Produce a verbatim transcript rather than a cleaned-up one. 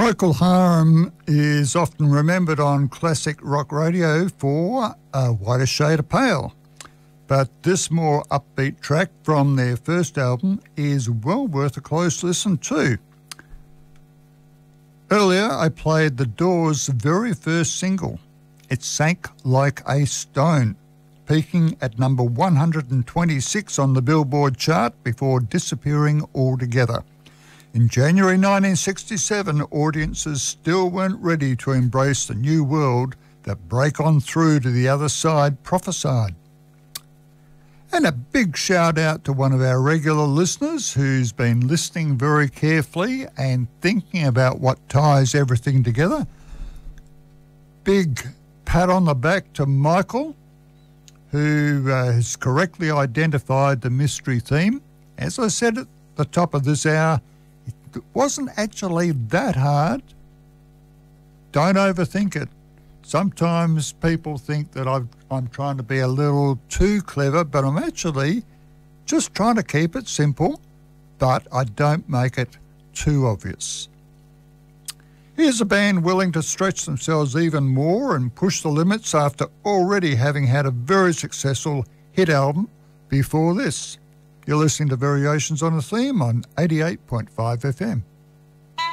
Procol Harum is often remembered on classic rock radio for A Whiter Shade of Pale, but this more upbeat track from their first album is well worth a close listen to. Earlier I played The Doors' very first single, It Sank Like a Stone, peaking at number one hundred twenty-six on the Billboard chart before disappearing altogether. In January nineteen sixty-seven, audiences still weren't ready to embrace the new world that Break On Through to the Other Side prophesied. And a big shout out to one of our regular listeners who's been listening very carefully and thinking about what ties everything together. Big pat on the back to Michael, who uh, has correctly identified the mystery theme. As I said at the top of this hour, it wasn't actually that hard. Don't overthink it. Sometimes people think that I've, I'm trying to be a little too clever, but I'm actually just trying to keep it simple, but I don't make it too obvious. Here's a band willing to stretch themselves even more and push the limits after already having had a very successful hit album before this. You're listening to Variations on a Theme on eighty-eight point five F M.